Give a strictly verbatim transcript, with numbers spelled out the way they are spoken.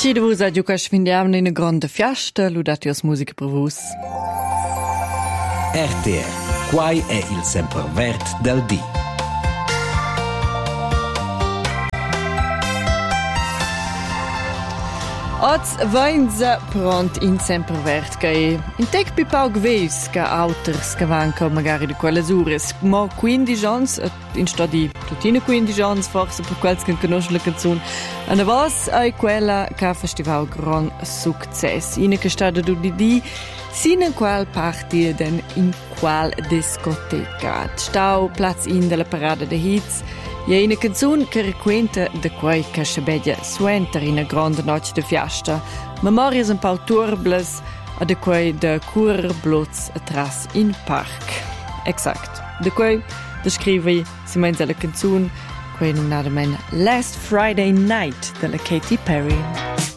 Ci da vus agiu che sfindiamo in una grande fiesta, ludatios musica per vus. R T R, quai è il sempervert del dì. Oz vainza pront in sempervert che in tec pipau gveis che auters che vanca magari di quelle ures mo quindici ans in stadi tutina quindici ans forse per quels che conosce la canzone e na vos è quella che festival gran success in che stada du di di sino in qual party den in qual discoteca stau platz in della parada de hits. E una canzone che racconta di quei che si vede suenter in una grande notte di fiesta. Memorias un po' turblas a di quei de curblots atras in park. Exact. Di quei descrive si menza la canzone quei non ha Last Friday Night della Katy Perry.